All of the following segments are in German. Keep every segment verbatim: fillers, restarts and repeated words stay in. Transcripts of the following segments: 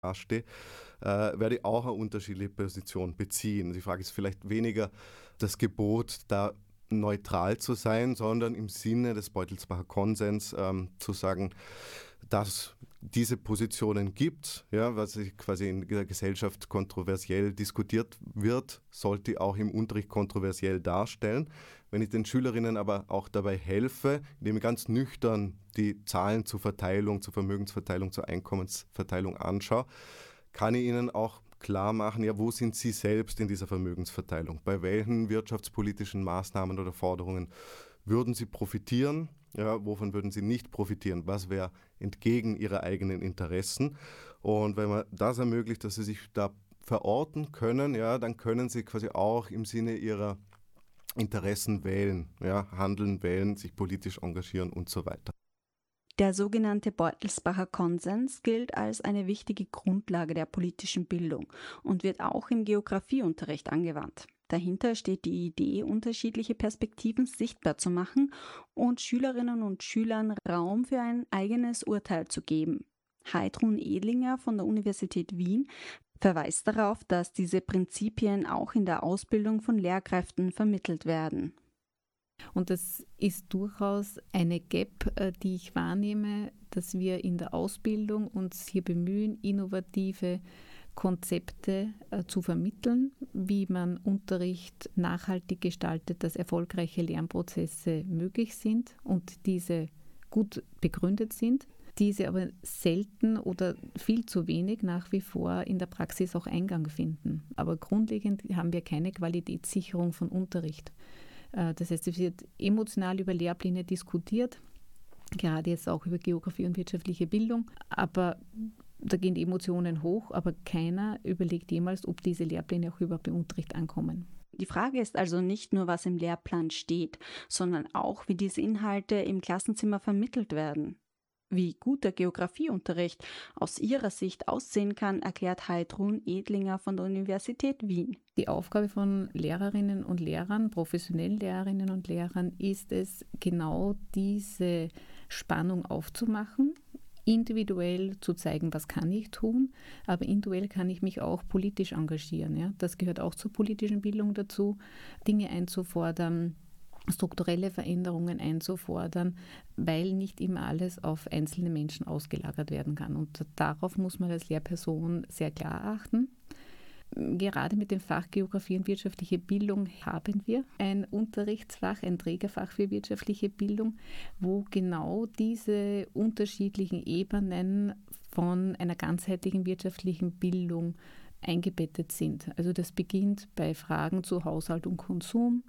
dastehe, äh, werde ich auch eine unterschiedliche Position beziehen. Die Frage ist vielleicht weniger das Gebot, da neutral zu sein, sondern im Sinne des Beutelsbacher Konsens ähm, zu sagen, dass diese Positionen gibt, ja, was quasi in der Gesellschaft kontroversiell diskutiert wird, sollte auch im Unterricht kontroversiell darstellen. Wenn ich den Schülerinnen aber auch dabei helfe, indem ich ganz nüchtern die Zahlen zur Verteilung, zur Vermögensverteilung, zur Einkommensverteilung anschaue, kann ich ihnen auch klar machen, ja, wo sind sie selbst in dieser Vermögensverteilung? Bei welchen wirtschaftspolitischen Maßnahmen oder Forderungen würden sie profitieren? Ja, wovon würden sie nicht profitieren? Was wäre entgegen ihrer eigenen Interessen? Und wenn man das ermöglicht, dass sie sich da verorten können, ja, dann können sie quasi auch im Sinne ihrer Interessen wählen, ja, handeln, wählen, sich politisch engagieren und so weiter. Der sogenannte Beutelsbacher Konsens gilt als eine wichtige Grundlage der politischen Bildung und wird auch im Geografieunterricht angewandt. Dahinter steht die Idee, unterschiedliche Perspektiven sichtbar zu machen und Schülerinnen und Schülern Raum für ein eigenes Urteil zu geben. Heidrun Edlinger von der Universität Wien verweist darauf, dass diese Prinzipien auch in der Ausbildung von Lehrkräften vermittelt werden. Und das ist durchaus eine Gap, die ich wahrnehme, dass wir in der Ausbildung uns hier bemühen, innovative Konzepte äh, zu vermitteln, wie man Unterricht nachhaltig gestaltet, dass erfolgreiche Lernprozesse möglich sind und diese gut begründet sind, diese aber selten oder viel zu wenig nach wie vor in der Praxis auch Eingang finden. Aber grundlegend haben wir keine Qualitätssicherung von Unterricht. Das heißt, es wird emotional über Lehrpläne diskutiert, gerade jetzt auch über Geografie und wirtschaftliche Bildung, aber da gehen die Emotionen hoch, aber keiner überlegt jemals, ob diese Lehrpläne auch überhaupt im Unterricht ankommen. Die Frage ist also nicht nur, was im Lehrplan steht, sondern auch, wie diese Inhalte im Klassenzimmer vermittelt werden. Wie gut der Geografieunterricht aus ihrer Sicht aussehen kann, erklärt Heidrun Edlinger von der Universität Wien. Die Aufgabe von Lehrerinnen und Lehrern, professionellen Lehrerinnen und Lehrern, ist es, genau diese Spannung aufzumachen, individuell zu zeigen, was kann ich tun, aber individuell kann ich mich auch politisch engagieren. Ja? Das gehört auch zur politischen Bildung dazu, Dinge einzufordern, strukturelle Veränderungen einzufordern, weil nicht immer alles auf einzelne Menschen ausgelagert werden kann. Und darauf muss man als Lehrperson sehr klar achten. Gerade mit dem Fach Geografie und wirtschaftliche Bildung haben wir ein Unterrichtsfach, ein Trägerfach für wirtschaftliche Bildung, wo genau diese unterschiedlichen Ebenen von einer ganzheitlichen wirtschaftlichen Bildung eingebettet sind. Also das beginnt bei Fragen zu Haushalt und Konsum,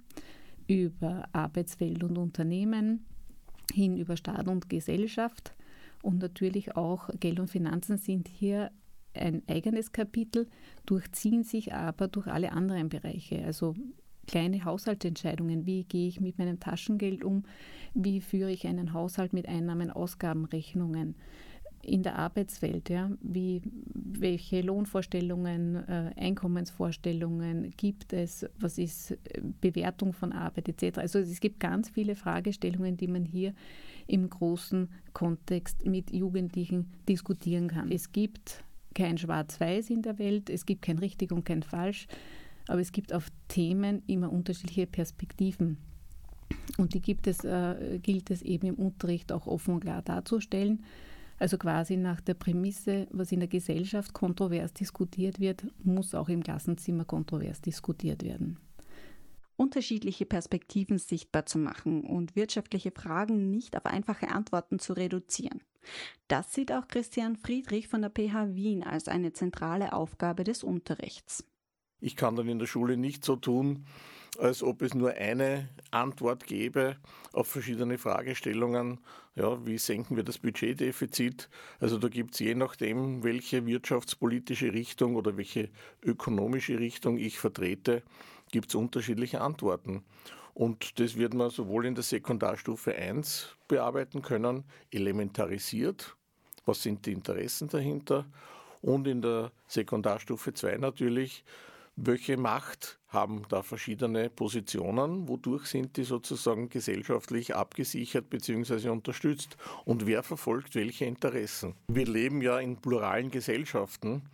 über Arbeitswelt und Unternehmen, hin über Staat und Gesellschaft und natürlich auch Geld und Finanzen sind hier ein eigenes Kapitel, durchziehen sich aber durch alle anderen Bereiche. Also kleine Haushaltsentscheidungen, wie gehe ich mit meinem Taschengeld um, wie führe ich einen Haushalt mit Einnahmen, Ausgabenrechnungen. In der Arbeitswelt, ja, wie, welche Lohnvorstellungen, äh, Einkommensvorstellungen gibt es, was ist Bewertung von Arbeit et cetera. Also es gibt ganz viele Fragestellungen, die man hier im großen Kontext mit Jugendlichen diskutieren kann. Es gibt kein Schwarz-Weiß in der Welt, es gibt kein Richtig und kein Falsch, aber es gibt auf Themen immer unterschiedliche Perspektiven. Und die gibt es, äh, gilt es eben im Unterricht auch offen und klar darzustellen. Also quasi nach der Prämisse, was in der Gesellschaft kontrovers diskutiert wird, muss auch im Klassenzimmer kontrovers diskutiert werden. Unterschiedliche Perspektiven sichtbar zu machen und wirtschaftliche Fragen nicht auf einfache Antworten zu reduzieren. Das sieht auch Christian Friedrich von der P H Wien als eine zentrale Aufgabe des Unterrichts. Ich kann dann in der Schule nicht so tun, als ob es nur eine Antwort gäbe auf verschiedene Fragestellungen. Ja, wie senken wir das Budgetdefizit? Also da gibt es je nachdem, welche wirtschaftspolitische Richtung oder welche ökonomische Richtung ich vertrete, gibt es unterschiedliche Antworten. Und das wird man sowohl in der Sekundarstufe eins bearbeiten können, elementarisiert, was sind die Interessen dahinter, und in der Sekundarstufe zwei natürlich welche Macht haben da verschiedene Positionen, wodurch sind die sozusagen gesellschaftlich abgesichert bzw. unterstützt und wer verfolgt welche Interessen. Wir leben ja in pluralen Gesellschaften